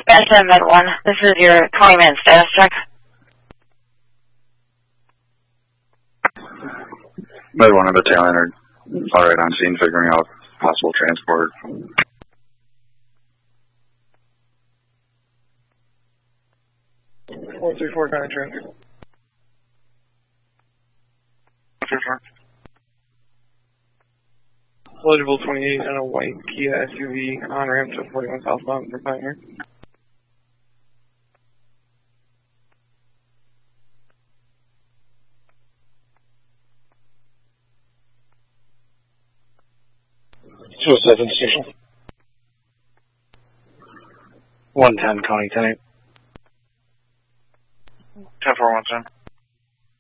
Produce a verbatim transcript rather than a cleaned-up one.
dispatch to Med one. This is your twenty-minute status check. Med one and battalion are alright on scene figuring out possible transport. four three four county traffic. four three four. Eligible twenty-eight and a white Kia S U V on ramp to forty-one southbound for Pioneer. two oh seven station. one ten, County ten eight. ten four one ten.